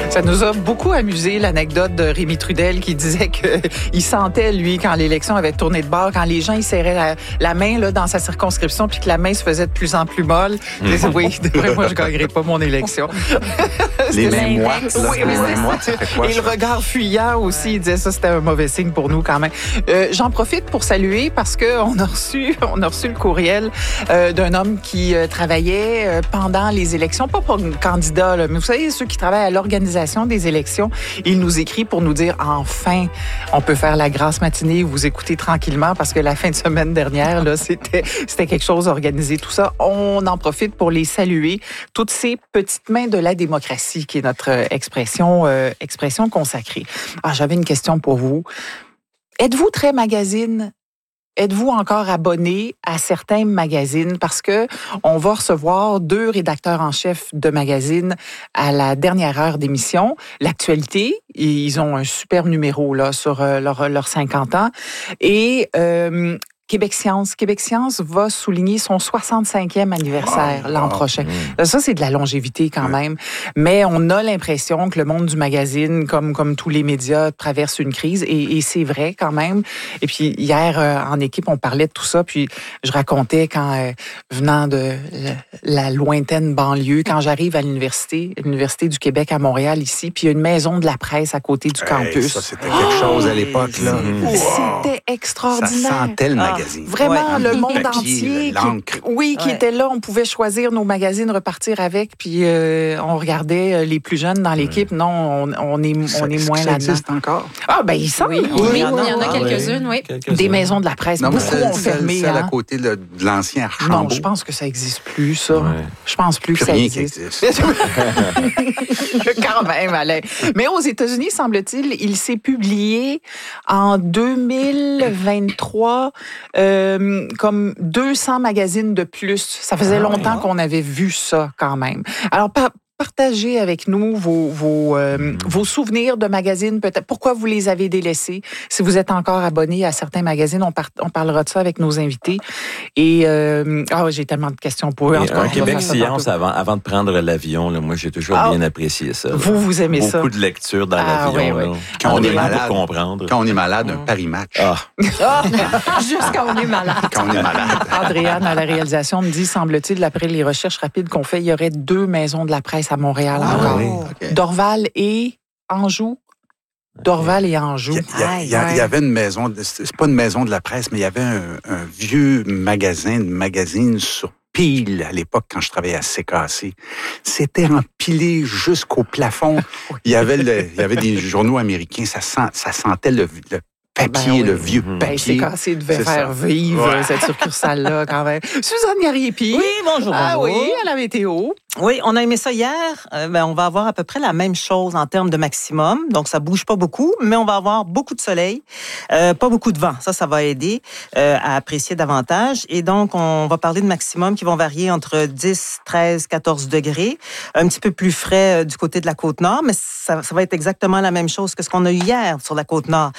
Ça nous a beaucoup amusé, l'anecdote de Rémi Trudel qui disait qu'il sentait, lui, quand l'élection avait tourné de bord, quand les gens ils serraient la main là, dans sa circonscription puis que la main se faisait de plus en plus molle. Il disait, oui, d'après moi, je ne gagnerai pas mon élection. Les mains moites, là. Oui, Les mains moites, ça fait quoi? Et le regard fuyant aussi, il disait ça, c'était un mauvais signe pour nous quand même. J'en profite pour saluer parce qu'on a reçu le courriel d'un homme qui travaillait pendant les élections, pas pour un candidat, là, mais vous savez, ceux qui travaillent à l'organisation des élections. Il nous écrit pour nous dire, enfin, on peut faire la grasse matinée, vous écoutez tranquillement parce que la fin de semaine dernière, là, c'était quelque chose organisé, tout ça. On en profite pour les saluer. Toutes ces petites mains de la démocratie, qui est notre expression consacrée. Ah, j'avais une question pour vous. Êtes-vous très magazine? Êtes-vous encore abonné à certains magazines? Parce que on va recevoir 2 rédacteurs en chef de magazines à la dernière heure d'émission. L'actualité, ils ont un super numéro là sur leurs 50 ans. Et Québec Science va souligner son 65e anniversaire l'an prochain. Ça, c'est de la longévité quand même. Mais on a l'impression que le monde du magazine, comme tous les médias, traverse une crise. Et c'est vrai quand même. Et puis hier, en équipe, on parlait de tout ça. Puis je racontais quand, venant de la lointaine banlieue, quand j'arrive à l'université du Québec à Montréal ici, puis il y a une maison de la presse à côté du campus. Ça, c'était quelque chose à l'époque, là. C'était extraordinaire. Ça sentait le magazine. Vraiment, le monde papier, entier l'encre. qui était là. On pouvait choisir nos magazines, repartir avec, puis on regardait les plus jeunes dans l'équipe. Non, on est moins ça là-dedans. existe encore? Ah, ben il semble. Oui, il y en a quelques-unes, oui. Des maisons de la presse, Non, mais beaucoup ont fermé. celle à côté de l'ancien Archambault. Non, je pense que ça n'existe plus, ça. Ouais. Je pense plus que ça Rien existe. qui existe. Quand même, Alain. Mais aux États-Unis, semble-t-il, il s'est publié en 2023 comme 200 magazines de plus. Ça faisait longtemps qu'on avait vu ça quand même. Alors, partagez avec nous vos souvenirs de magazines, peut-être. Pourquoi vous les avez délaissés? Si vous êtes encore abonné à certains magazines, on parlera de ça avec nos invités. Et j'ai tellement de questions pour eux. En tout cas, un Québec Science avant de prendre l'avion, là, moi j'ai toujours bien apprécié ça. Vous aimez ça? Beaucoup de lecture dans l'avion. Oui. Là, Quand on est pour malade. comprendre. Quand on est malade, un Paris Match. Juste quand on est malade. Quand on est malade. Andréane, à la réalisation, me dit, semble-t-il, après les recherches rapides qu'on fait, il y aurait 2 maisons de la presse à Montréal encore. oui, OK. Dorval et Anjou. Dorval et Anjou. Il y avait une maison, c'est pas une maison de la presse, mais il y avait un vieux magazine sur pile à l'époque quand je travaillais à CKC. C'était empilé jusqu'au plafond. Il y avait des journaux américains, ça sentait le papier, le vieux papier. CKC devait faire vivre cette succursale-là quand même. Suzanne Gariepi. Oui, bonjour. Oui, à la météo. Oui, on a aimé ça hier. On va avoir à peu près la même chose en termes de maximum. Donc, ça bouge pas beaucoup, mais on va avoir beaucoup de soleil, pas beaucoup de vent. Ça va aider à apprécier davantage. Et donc, on va parler de maximum qui vont varier entre 10, 13, 14 degrés. Un petit peu plus frais du côté de la Côte-Nord, mais ça va être exactement la même chose que ce qu'on a eu hier sur la Côte-Nord.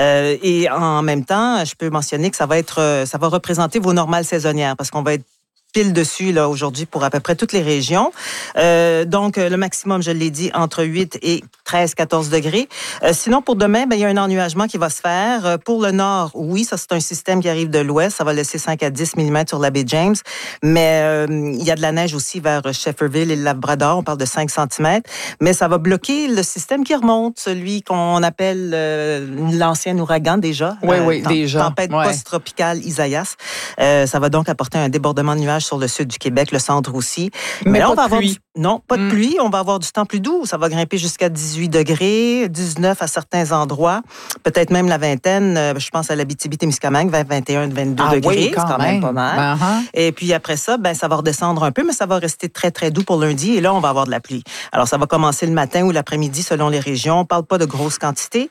Et en même temps, je peux mentionner que ça va représenter vos normales saisonnières parce qu'on va être pile dessus là aujourd'hui pour à peu près toutes les régions. Donc, le maximum, je l'ai dit, entre 8 et 13, 14 degrés. Sinon, pour demain, il y a un ennuagement qui va se faire. Pour le nord, oui, ça, c'est un système qui arrive de l'ouest. Ça va laisser 5 à 10 mm sur la baie James. Mais il y a de la neige aussi vers Shefferville et le Labrador. On parle de 5 cm. Mais ça va bloquer le système qui remonte, celui qu'on appelle l'ancien ouragan déjà. Oui, déjà. Tempête post-tropicale Isaias. Ça va donc apporter un débordement de nuages sur le sud du Québec, le centre aussi. Mais là, on va avoir pas de pluie. On va avoir du temps plus doux. Ça va grimper jusqu'à 18 degrés, 19 à certains endroits, peut-être même la vingtaine. Je pense à l'Abitibi-Témiscamingue, 21, 22 degrés. Oui, c'est quand même pas mal. Et puis après ça, ça va redescendre un peu, mais ça va rester très, très doux pour lundi. Et là, on va avoir de la pluie. Alors, ça va commencer le matin ou l'après-midi selon les régions. On parle pas de grosses quantités.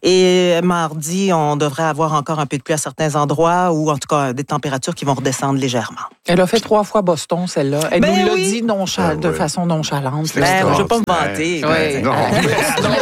Et mardi, on devrait avoir encore un peu de pluie à certains endroits ou en tout cas des températures qui vont redescendre légèrement. Elle a fait 3 fois Boston, celle-là. Elle nous l'a dit de façon nonchalante. Je ne vais pas me vanter.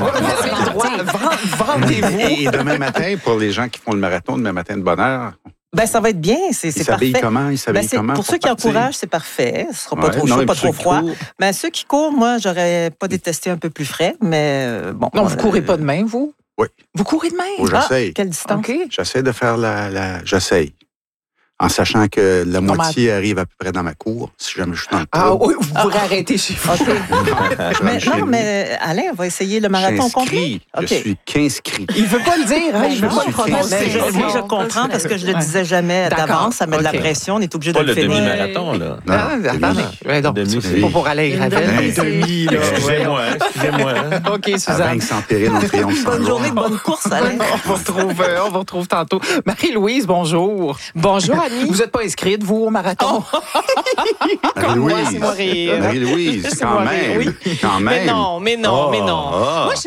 Vantez-vous. Et demain matin, pour les gens qui font le marathon, demain matin de bonne heure, Ben, ça va être bien, c'est Il parfait. s'habille comment? Il s'habille comment? Pour ceux qui partir? encouragent, c'est parfait. Ce sera pas Ouais, trop non, chaud, mais pas pour ceux trop qui froid. courent. Mais ceux qui courent, moi, j'aurais pas détesté un peu plus frais, mais bon. Non, vous courez pas de main, vous? Oui. Vous courez de main? Oh, j'essaye. Quelle distance? OK. J'essaie de faire j'essaye. En sachant que la moitié arrive à peu près dans ma cour, si jamais je suis dans le Ah trou. oui, vous pourrez arrêter chez vous. OK. Je rentre chez nous. mais Alain, on va essayer le marathon complet. Je suis qu'inscrit. Il veut pas le dire, hein? Il veut non, pas le je suis prononcer. Moi, je comprends parce que je le disais jamais D'accord. d'avance. Ça met de la OK. pression. On est obligé de Pas le le finir. demi-marathon, là. Non, Ah, c'est attendez. bien. Ouais, donc, Demi, c'est pas pour aller à Une Gravel. demi, Une demi, là. Excusez-moi, excusez-moi. OK, À Suzanne. vaincre sans péril, on triomphe sans Bonne journée, gloire. bonne course, Alain. On vous retrouve tantôt. Marie-Louise, bonjour. Bonjour, Annie. Vous n'êtes pas inscrite, vous, au marathon? Marie-Louise. moi, rire. Marie-Louise, quand Laissez-moi même. rire, Quand même. Mais non. Ah. Moi,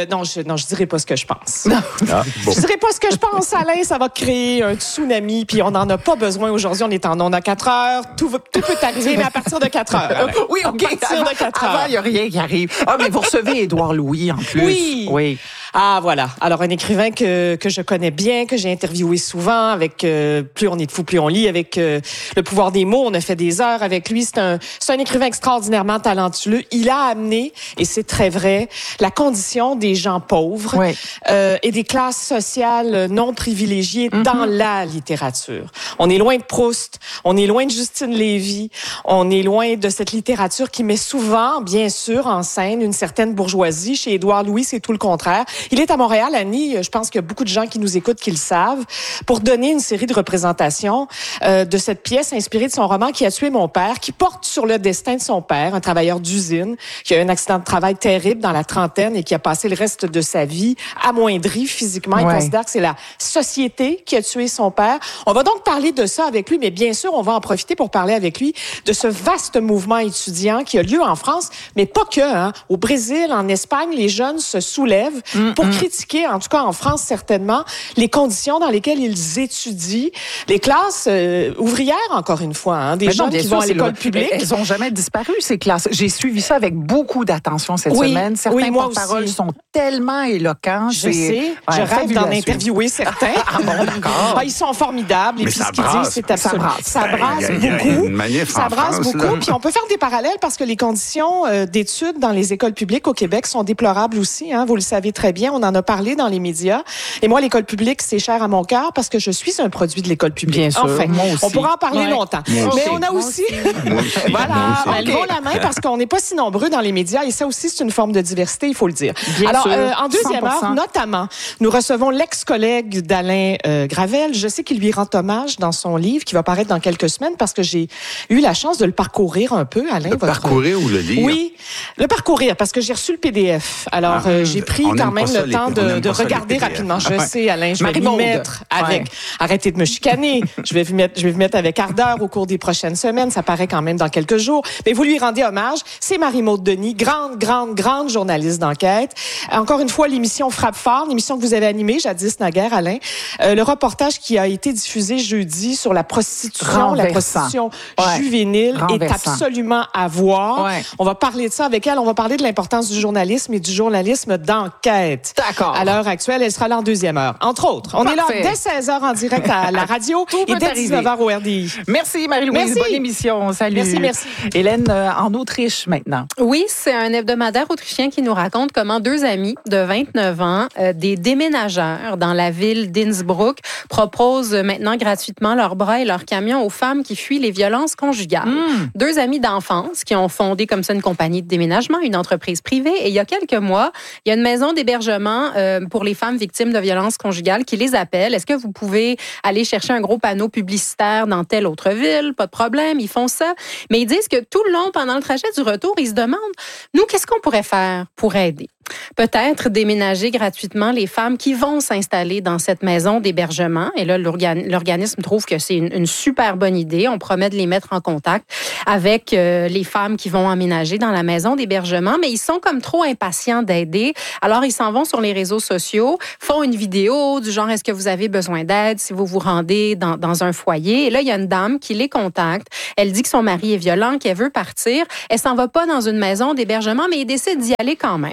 je dirais pas ce que je pense. Ah, bon. Je dirais pas ce que je pense, Alain. Ça va créer un tsunami, puis on n'en a pas besoin aujourd'hui. On est en ondes à 4 heures. Tout peut arriver, mais à partir de 4 heures. Alain. Oui, OK. À partir de 4 heures. Avant, il n'y a rien qui arrive. Ah, mais vous recevez Édouard Louis, en plus. Oui. Ah, voilà. Alors, un écrivain que je connais bien, que j'ai interviewé souvent avec Plus on est de fou, plus on lit, avec Le pouvoir des mots. On a fait des heures avec lui. C'est un écrivain extraordinairement talentueux. Il a amené, et c'est très vrai, la condition des gens pauvres Oui. et des classes sociales non privilégiées dans la littérature. On est loin de Proust, on est loin de Justine Lévy, on est loin de cette littérature qui met souvent, bien sûr, en scène une certaine bourgeoisie. Chez Édouard Louis, c'est tout le contraire. Il est à Montréal, Annie, je pense qu'il y a beaucoup de gens qui nous écoutent qui le savent, pour donner une série de représentations de cette pièce inspirée de son roman Qui a tué mon père, qui porte sur le destin de son père, un travailleur d'usine, qui a eu un accident de travail terrible dans la trentaine et qui a passé le reste de sa vie amoindri physiquement. Il Ouais. considère que c'est la société qui a tué son père. On va donc parler de ça avec lui, mais bien sûr, on va en profiter pour parler avec lui de ce vaste mouvement étudiant qui a lieu en France, mais pas que. Hein. Au Brésil, en Espagne, les jeunes se soulèvent pour critiquer, en tout cas en France certainement, les conditions dans lesquelles ils étudient. Les classes ouvrières, encore une fois, hein, des Mais non, jeunes bien qui sûr, vont à c'est l'école le- publique. Elles n'ont jamais disparu, ces classes. J'ai suivi ça avec beaucoup d'attention cette Oui, semaine. Certains oui, moi porte-paroles aussi. sont tellement éloquents. Je sais, je rêve d'en interviewer certains. Ah bon, d'accord. Ah, ils sont formidables. Et Mais puis ça ce qu'ils brasse. disent, c'est absolument... Ça brasse. Ça brasse Il y a beaucoup. une manif Ça en brasse France, beaucoup. là. Puis on peut faire des parallèles parce que les conditions d'études dans les écoles publiques au Québec sont déplorables aussi. Hein, vous le savez très bien. On en a parlé dans les médias. Et moi, l'école publique, c'est cher à mon cœur parce que je suis un produit de l'école publique. Bien sûr, Enfin, moi aussi. on pourra en parler Ouais. longtemps. Moi Mais aussi. on a aussi... Moi aussi. Voilà, Moi aussi. elles vont la main parce qu'on n'est pas si nombreux dans les médias et ça aussi, c'est une forme de diversité, il faut le dire. Bien Alors, sûr, en deuxième 100%. heure, notamment, nous recevons l'ex-collègue d'Alain Gravel. Je sais qu'il lui rend hommage dans son livre qui va paraître dans quelques semaines parce que j'ai eu la chance de le parcourir un peu, Alain. Le parcourir ou le lire? Oui, le parcourir parce que j'ai reçu le PDF. Alors, j'ai pris on quand n'aime même pas ça, le les- temps on n'aime de pas ça, les regarder PDF. rapidement. Je Ouais. sais, Alain, je vais m'y Marie-Maude. mettre avec... Ouais. Arrêtez de me chicaner. Je vais vous mettre avec ardeur au cours des prochaines semaines. Ça paraît quand même dans quelques jours. Mais vous lui rendez hommage. C'est Marie-Maude Denis, grande journaliste d'enquête. Encore une fois, l'émission Frappe fort, l'émission que vous avez animée jadis naguère, Alain. Le reportage qui a été diffusé jeudi sur la prostitution, la Renversant. prostitution Ouais. juvénile est Renversant. absolument à voir. Ouais. On va parler de ça avec elle. On va parler de l'importance du journalisme et du journalisme d'enquête. D'accord. À l'heure actuelle, elle sera là en deuxième heure. Entre autres, on est là Parfait. dès 16h en direct à la radio Tout et peut dès arriver. 19h au RDI. Merci, Marie-Louise. Merci. Bonne émission. Salut. Merci. Hélène, en Autriche maintenant. Oui, c'est un hebdomadaire autrichien qui nous raconte comment deux amis de 29 ans, des déménageurs dans la ville d'Innsbruck, proposent maintenant gratuitement leurs bras et leurs camions aux femmes qui fuient les violences conjugales. Deux amis d'enfance qui ont fondé comme ça une compagnie de déménagement, une entreprise privée. Et il y a quelques mois, il y a une maison d'hébergement pour les femmes victimes de violences conjugales qui les appelle. Est-ce que vous pouvez aller chercher un gros panneau publicitaire dans telle autre ville? Pas de problème, ils font ça. Mais ils disent que tout le long, pendant le trajet du retour, ils se demandent, nous, qu'est-ce qu'on pourrait faire pour aider? Peut-être déménager gratuitement les femmes qui vont s'installer dans cette maison d'hébergement. Et là, l'organisme trouve que c'est une super bonne idée. On promet de les mettre en contact avec les femmes qui vont emménager dans la maison d'hébergement, mais ils sont comme trop impatients d'aider. Alors, ils s'en vont sur les réseaux sociaux, font une vidéo du genre, est-ce que vous avez besoin d'aide si vous vous rendez dans un foyer? Et là, il y a une dame qui les contacte. Elle dit que son mari est violent, qu'elle veut partir. Elle s'en va pas dans une maison d'hébergement, mais elle décide d'y aller quand même. Et ça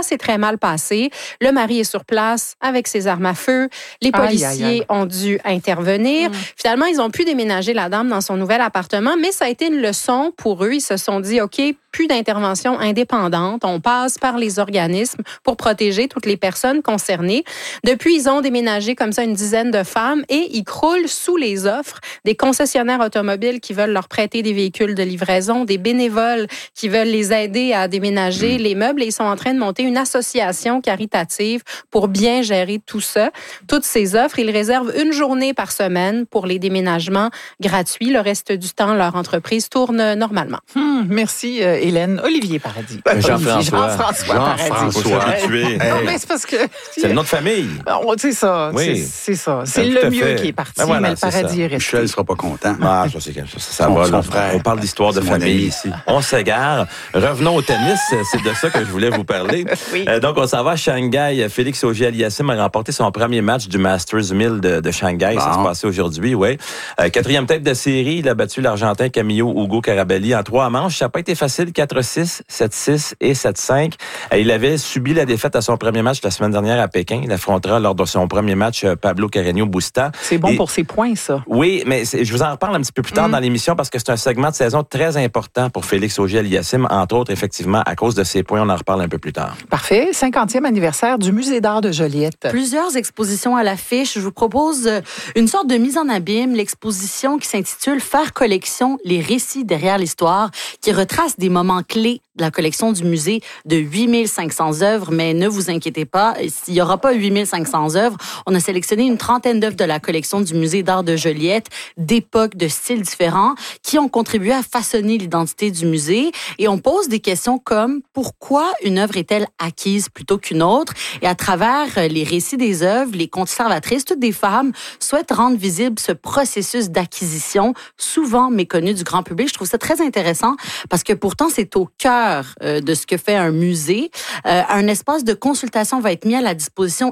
s'est très mal passé. Le mari est sur place avec ses armes à feu. Les policiers ont dû intervenir. Finalement, ils ont pu déménager la dame dans son nouvel appartement, mais ça a été une leçon pour eux. Ils se sont dit, OK, plus d'intervention indépendante. On passe par les organismes pour protéger toutes les personnes concernées. Depuis, ils ont déménagé comme ça une dizaine de femmes et ils croulent sous les offres des concessionnaires automobiles qui veulent leur prêter des véhicules de livraison, des bénévoles qui veulent les aider à déménager les meubles et ils sont en train de monter une association caritative pour bien gérer tout ça. Toutes ces offres, ils réservent une journée par semaine pour les déménagements gratuits. Le reste du temps, leur entreprise tourne normalement. Merci, Hélène. Olivier Paradis. Jean-François Paradis. Non, mais c'est parce que... C'est le nom de famille. C'est ça. Oui. C'est ça. C'est le mieux qui est parti, mais le Paradis est resté. Michel ne sera pas content. Ah, ça va. Son frère. On parle d'histoire de famille ici. On s'égare. Revenons au tennis. C'est de ça que je voulais vous parler. Oui. Donc, on s'en va à Shanghai. Félix Auger-Aliassime a remporté son premier match du Masters 1000 de Shanghai. Ça se passait aujourd'hui, oui. Quatrième tête de série, il a battu l'Argentin Camillo Hugo Carabelli en 3 manches. Ça n'a pas été facile. 4-6, 7-6 et 7-5. Il avait subi la défaite à son premier match la semaine dernière à Pékin. Il affrontera lors de son premier match Pablo Carreño Busta. C'est bon pour ses points, ça. Oui, mais je vous en reparle un petit peu plus tard dans l'émission parce que c'est un segment de saison très important pour Félix Auger-Aliassime, entre autres, effectivement, à cause de ses points. On en reparle un peu plus tard. Parfait. 50e anniversaire du Musée d'art de Joliette. Plusieurs expositions à l'affiche. Je vous propose une sorte de mise en abîme, l'exposition qui s'intitule « Faire collection, les récits derrière l'histoire », qui retrace des moments clés de la collection du musée de 8500 œuvres, mais ne vous inquiétez pas, il n'y aura pas 8500 œuvres. On a sélectionné une trentaine d'œuvres de la collection du Musée d'art de Joliette, d'époques, de styles différents, qui ont contribué à façonner l'identité du musée. Et on pose des questions comme pourquoi une œuvre est-elle acquise plutôt qu'une autre? Et à travers les récits des œuvres, les conservatrices, toutes des femmes, souhaitent rendre visible ce processus d'acquisition, souvent méconnu du grand public. Je trouve ça très intéressant parce que pourtant, c'est au cœur de ce que fait un musée. Un espace de consultation va être mis à la disposition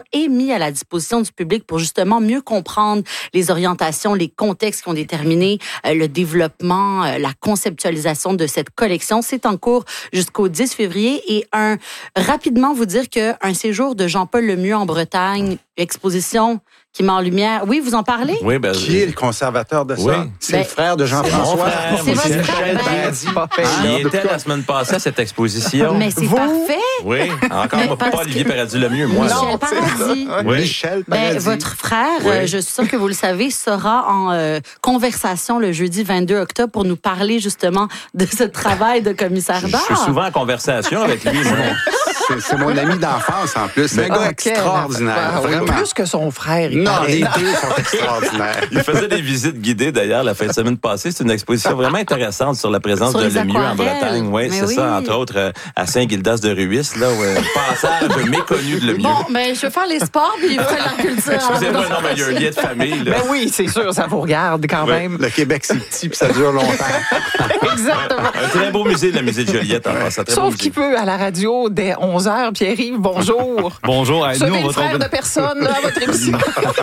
du public pour justement mieux comprendre les orientations, les contextes qui ont déterminé le développement, la conceptualisation de cette collection. C'est en cours jusqu'au 10 février et rapidement vous dire qu'un séjour de Jean-Paul Lemieux en Bretagne, exposition qui met en lumière. Oui, vous en parlez? Oui, Qui est le conservateur de ça? Oui. C'est le frère de Jean-François. C'est votre frère. Il était la semaine passée à cette exposition. Mais c'est parfait. Oui, encore pas Olivier Paradis Lemieux, moi. Michel Paradis. Oui. Michel Paradis. Votre frère, je suis sûre que vous le savez, sera en conversation le jeudi 22 octobre pour nous parler justement de ce travail de commissaire d'art. Je suis souvent en conversation avec lui. C'est mon ami d'enfance en plus. C'est un gars extraordinaire. Vraiment. Plus que son frère. Non, les deux sont extraordinaires. Il faisait des visites guidées d'ailleurs la fin de semaine passée. C'est une exposition vraiment intéressante sur la présence sur de les Lemieux en aquarelles. Bretagne. Oui, c'est ça, entre autres à Saint-Gildas de Ruisse, là, passage méconnu de Lemieux. Bon, mais je vais faire les sports puis il fera la culture. Excusez-moi, non, mais il y a un lien de famille. Là. Ben oui, c'est sûr, ça vous regarde quand même. Le Québec, c'est petit puis ça dure longtemps. Exactement. Un très beau musée, le musée de Joliette. Sauf qu'il peut à la radio dès 11h. Pierre-Yves, bonjour. Bonjour. Vous avez une frère de personne là, à votre émission.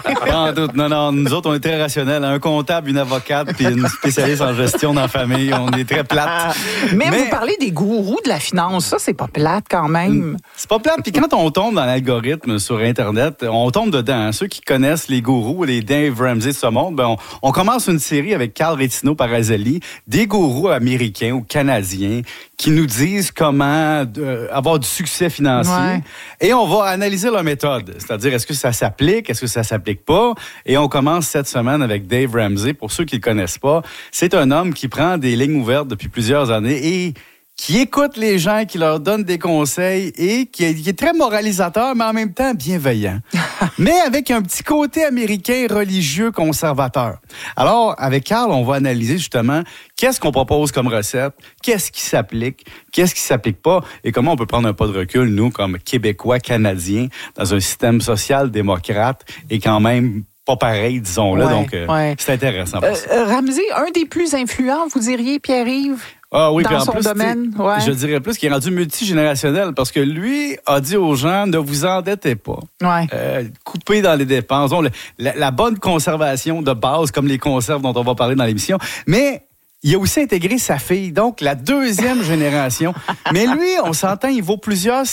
Non, nous autres, on est très rationnels. Un comptable, une avocate, puis une spécialiste en gestion dans la famille. On est très plate. Mais vous parlez des gourous de la finance. Ça, c'est pas plate quand même. C'est pas plate. Puis quand on tombe dans l'algorithme sur Internet, on tombe dedans. Ceux qui connaissent les gourous, les Dave Ramsey de ce monde, on commence une série avec Carl Rettino Parazelli, des gourous américains ou canadiens qui nous disent comment avoir du succès financier. Ouais. Et on va analyser leur méthode. C'est-à-dire, est-ce que ça s'applique, est-ce que ça s'applique pas? Et on commence cette semaine avec Dave Ramsey. Pour ceux qui le connaissent pas, c'est un homme qui prend des lignes ouvertes depuis plusieurs années et qui écoute les gens, qui leur donne des conseils et qui est très moralisateur, mais en même temps bienveillant. Mais avec un petit côté américain religieux conservateur. Alors, avec Carl, on va analyser justement qu'est-ce qu'on propose comme recette, qu'est-ce qui s'applique pas, et comment on peut prendre un pas de recul, nous, comme Québécois, Canadiens, dans un système social-démocrate et quand même pas pareil, disons-le. Donc, c'est intéressant. Ramsey, un des plus influents, vous diriez, Pierre-Yves? Ah oui, dans son domaine. Ouais. Je dirais plus qu'il est rendu multigénérationnel parce que lui a dit aux gens, ne vous endettez pas. Ouais. Coupez dans les dépenses. La bonne conservation de base, comme les conserves dont on va parler dans l'émission. Mais il a aussi intégré sa fille, donc la deuxième génération. Mais lui, on s'entend, il vaut plusieurs